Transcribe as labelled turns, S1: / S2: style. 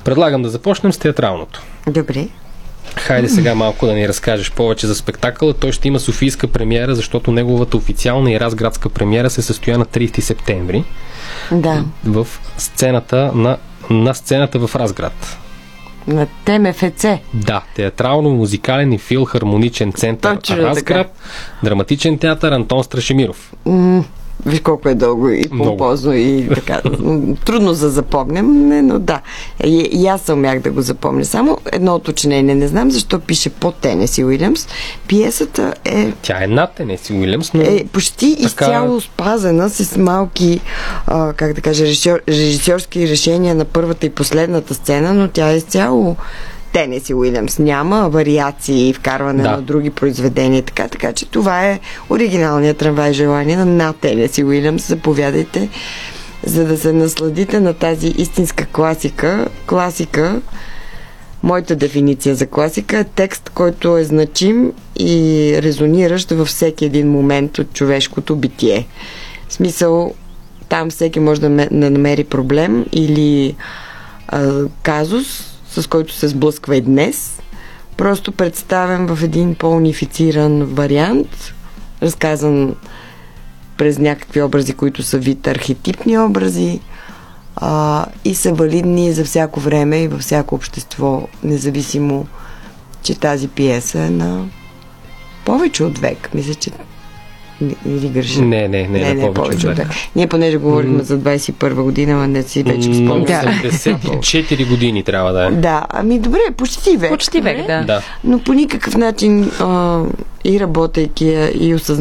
S1: Предлагам да започнем с театралното.
S2: Добре.
S1: Хайде сега малко да ни разкажеш повече за спектакъла. Той ще има софийска премиера, защото неговата официална и разградска премиера се състоя на 30 септември.
S2: Да.
S1: В сцената на сцената в Разград.
S2: На ТМФЦ.
S1: Да, театрално-музикален и филхармоничен център Разград, драматичен театър Антон Страшимиров.
S2: Виж колко е дълго и помпозно и така. Трудно за запомням, но да. И аз умях да го запомня. Само едно уточнение. Не знам защо пише по Тенеси Уилямс. Пиесата е...
S1: Тя е над Тенеси Уилямс, но...
S2: Е почти изцяло спазена с малки, как да кажа, режисьорски решения на първата и последната сцена, но тя е изцяло Тенеси Уилямс. Няма вариации и вкарване на други произведения. Така че това е оригиналният Трамвай желание на Тенеси Уилямс. Заповядайте, за да се насладите на тази истинска класика. Класика, моята дефиниция за класика е текст, който е значим и резониращ във всеки един момент от човешкото битие. В смисъл, там всеки може да намери проблем или казус, с който се сблъсква и днес, просто представен в един по-унифициран вариант, разказан през някакви образи, които са вид архетипни образи и са валидни за всяко време и във всяко общество, независимо, че тази пиеса е на повече от век. Мисля, че или греша?
S1: Не, повече от век.
S2: Ние понеже говорим за 21 година, но не си вече спомням.
S1: 84 години трябва да е.
S2: Да, добре, почти век.
S3: Почти век, да.
S2: Но по никакъв начин и работейки и осъзнавайки